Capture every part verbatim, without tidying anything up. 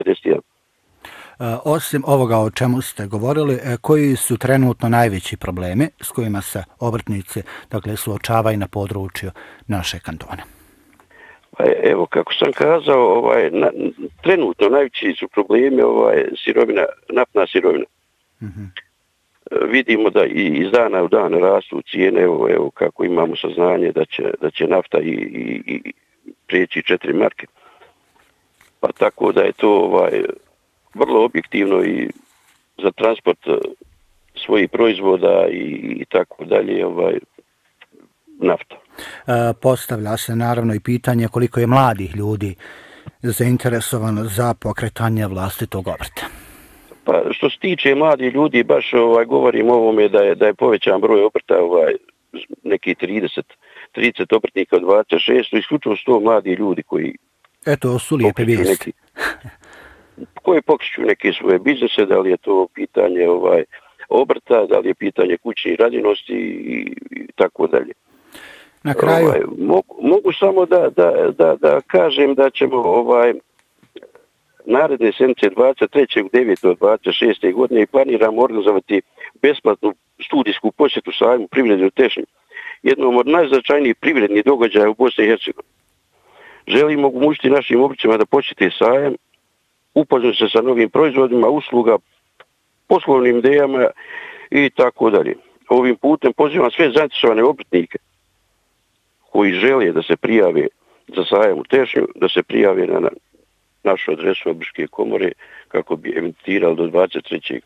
pedeset jedan. Osim ovoga o čemu ste govorili, koji su trenutno najveći problemi s kojima se obrtnici dakle, suočavaju na području naše kantona? Pa evo, kako sam kazao, ovaj, na, trenutno najveći su problemi ovaj, sirovina, naftna sirovina. Mm-hmm. Vidimo da i iz dana u dan rastu cijene, evo, evo kako imamo saznanje da će, da će nafta i, i, i prijeći četiri marke. Pa tako da je to ovaj, vrlo objektivno i za transport svojih proizvoda i, i tako dalje ovaj, nafta. E, postavlja se naravno i pitanje koliko je mladih ljudi zainteresovano za pokretanje vlastitog obrta. Pa što se tiče mladih ljudi, baš ovaj, govorim o ovome da je, da je povećan broj obrta, ovaj, neki trideset, trideset obrtnika od dvadeset šest, isključivo sto mladi ljudi koji Eto, su lijepe vijesti. koji pokreću neke svoje biznese, da li je to pitanje ovaj, obrta, da li je pitanje kućnih radinosti i, i tako dalje. Na kraju... Ovaj, mogu, mogu samo da, da, da, da kažem da ćemo ovaj, naredne sedmice dvadeset trećeg devetog dvadeset šeste godine i planiramo organizovati besplatnu studijsku posjetu sajmu privrede u Tešnju, jednom od najznačajnijih privrednih događaja u Bosni i Hercegovini. Želimo omogućiti našim obrtnicima da posjete sajam, upoznati se sa novim proizvodima, usluga, poslovnim idejama i tako dalje. Ovim putem pozivam sve zainteresovane obrtnike koji žele da se prijave za sajam u Tešnju, da se prijave na našu adresu Obrtničke komore kako bi evidentirali do dvadeset trećeg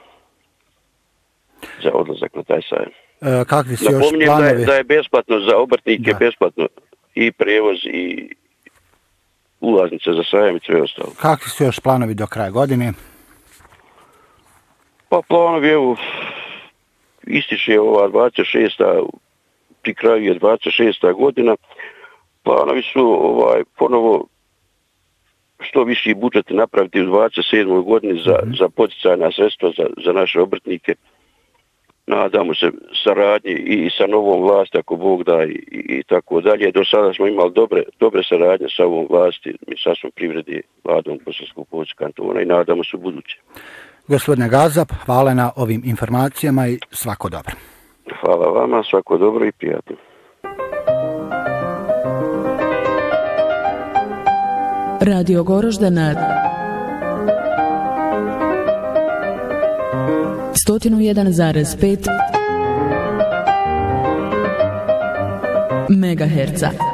za odlazak na taj sajam. E, kakvi su još planovi? Da je, da je besplatno za obrtnike, da. Besplatno i prevoz i ulaznice za sajam i sve ostalo. Kakvi su još planovi do kraja godine? Pa planovi, evo, ističe ova dvadeset šesta pri kraju je dvadeset šesta godina. Planovi su ovaj, ponovo što viši budžet napraviti u dvadeset sedmoj godini za, mm-hmm. za poticajna sredstva za, za naše obrtnike. Nadamo se saradnji i sa novom vlasti, ako Bog da, i, i tako dalje. Do sada smo imali dobre, dobre saradnje sa ovom vlasti, Ministarstvom privrede, vladom Bosansko-Posavskog kantona i nadamo se u buduće. Gospodine Gazap, hvala na ovim informacijama i svako dobro. Hvala vama, svako dobro i prijatno. Radio Goroždana sto jedan zarez pet megaherca.